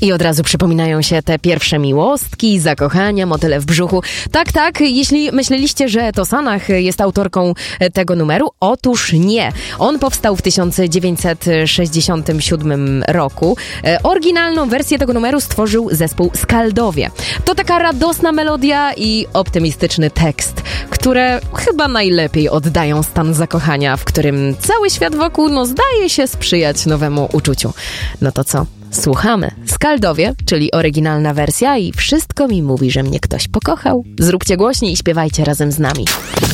I od razu przypominają się te pierwsze miłostki, zakochania, motyle w brzuchu. Tak, jeśli myśleliście, że to Sanach jest autorką tego numeru, otóż nie. On powstał w 1967 roku. Oryginalną wersję tego numeru stworzył zespół Skaldowie. To taka radosna melodia i optymistyczny tekst, które chyba najlepiej oddają stan zakochania, w którym cały świat wokół zdaje się sprzyjać nowemu uczuciu. No to co? Słuchamy. Skaldowie, czyli oryginalna wersja i wszystko mi mówi, że mnie ktoś pokochał. Zróbcie głośniej i śpiewajcie razem z nami.